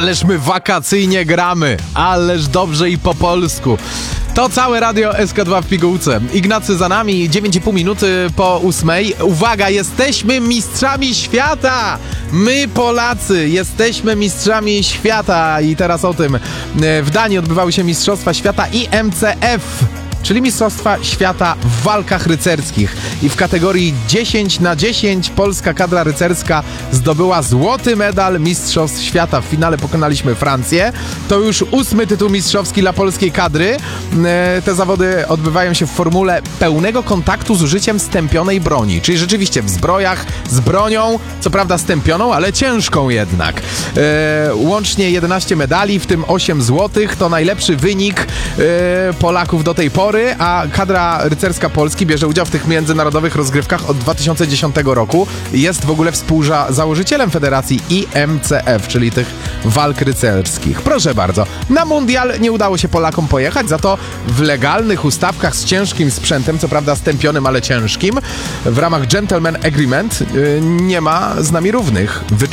Ależ my wakacyjnie gramy, ależ dobrze i po polsku. To całe radio SK2 w pigułce. Ignacy za nami, 9,5 minuty po 8. Uwaga, jesteśmy mistrzami świata! My Polacy jesteśmy mistrzami świata i teraz o tym. W Danii odbywały się Mistrzostwa Świata IMCF, czyli Mistrzostwa Świata w walkach rycerskich. I w kategorii 10x10 polska kadra rycerska zdobyła złoty medal Mistrzostw Świata. W finale pokonaliśmy Francję. To już 8. tytuł mistrzowski dla polskiej kadry. Te zawody odbywają się w formule pełnego kontaktu z użyciem stępionej broni. Czyli rzeczywiście w zbrojach, z bronią, co prawda stępioną, ale ciężką jednak. Łącznie 11 medali, w tym 8 złotych. To najlepszy wynik Polaków do tej pory. A kadra rycerska Polski bierze udział w tych międzynarodowych rozgrywkach od 2010 roku. Jest w ogóle współzałożycielem federacji IMCF, czyli tych walk rycerskich. Proszę bardzo, na mundial nie udało się Polakom pojechać, za to w legalnych ustawkach z ciężkim sprzętem, co prawda stępionym, ale ciężkim, w ramach Gentleman Agreement nie ma z nami równych.